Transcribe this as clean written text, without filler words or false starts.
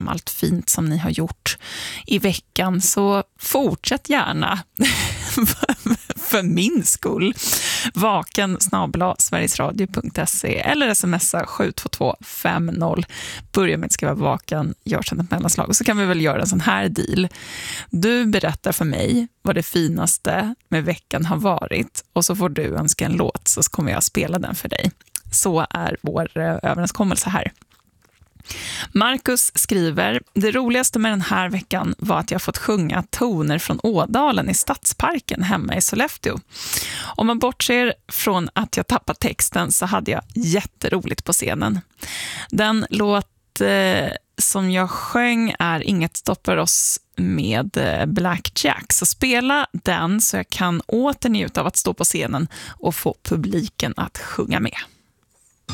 allt fint som ni har gjort i veckan, så fortsätt gärna för min skull. vaken@sverigesradio.se eller smsa 72250. Börja med att skriva vaken, gör sedan ett mellanslag, och så kan vi väl göra en sån här deal. Du berättar för mig vad det finaste med veckan har varit, och så får du önska en låt, så kommer jag spela den för dig. Så är vår överenskommelse här. Marcus skriver: det roligaste med den här veckan var att jag fått sjunga toner från Ådalen i Stadsparken hemma i Sollefteå. Om man bortser från att jag tappat texten, så hade jag jätteroligt på scenen. Den låt som jag sjöng är Inget stoppar oss med Blackjack. Så spela den så jag kan åternjuta av att stå på scenen och få publiken att sjunga med.